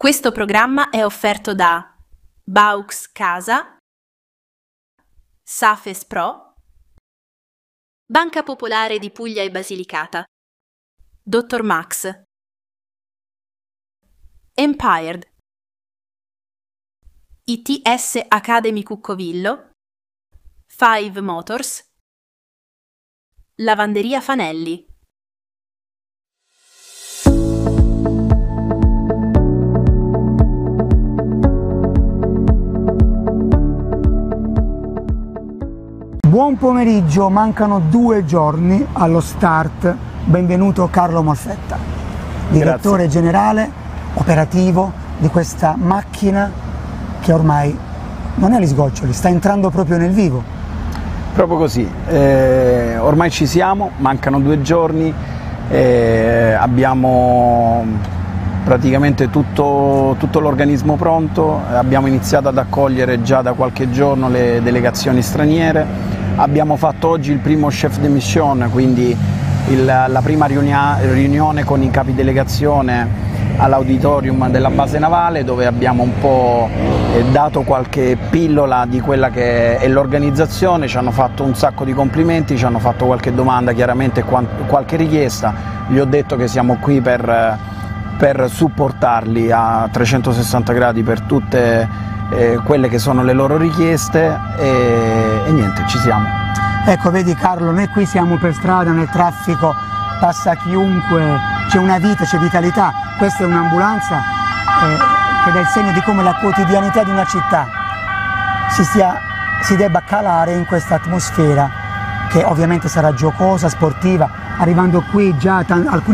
Questo programma è offerto da Baux Casa, Safes Pro, Banca Popolare di Puglia e Basilicata, Dr. Max, Empired, ITS Academy Cuccovillo, Five Motors, Lavanderia Fanelli. Buon pomeriggio, mancano 2 giorni allo start. Benvenuto Carlo Molfetta, direttore generale operativo di questa macchina che ormai non è agli sgoccioli, sta entrando proprio nel vivo. Proprio così, ormai ci siamo, mancano 2 giorni, abbiamo praticamente tutto l'organismo pronto, abbiamo iniziato ad accogliere già da qualche giorno le delegazioni straniere, abbiamo fatto oggi il primo chef de mission, quindi la prima riunione con i capi delegazione all'auditorium della base navale, dove abbiamo un po' dato qualche pillola di quella che è l'organizzazione. Ci hanno fatto un sacco di complimenti, ci hanno fatto qualche domanda, chiaramente qualche richiesta. Gli ho detto che siamo qui per supportarli a 360 gradi per tutte quelle che sono le loro richieste e niente, ci siamo. Ecco, vedi Carlo, noi qui siamo per strada, nel traffico passa chiunque, c'è una vita, c'è vitalità. Questa è un'ambulanza che dà il segno di come la quotidianità di una città si debba calare in questa atmosfera che ovviamente sarà giocosa, sportiva. Arrivando qui già alcune